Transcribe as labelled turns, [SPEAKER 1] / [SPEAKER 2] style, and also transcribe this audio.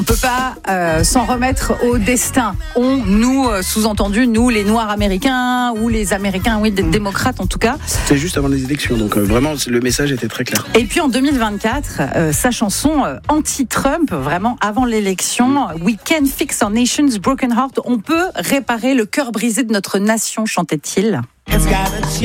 [SPEAKER 1] On peut pas s'en remettre au destin. Nous, sous-entendu, nous, les Noirs américains ou les Américains, oui, des démocrates en tout cas.
[SPEAKER 2] C'est juste avant les élections, donc vraiment le message était très clair.
[SPEAKER 1] Et puis en 2024, sa chanson anti-Trump, vraiment avant l'élection, We can fix our nation's broken heart. On peut réparer le cœur brisé de notre nation, chantait-il.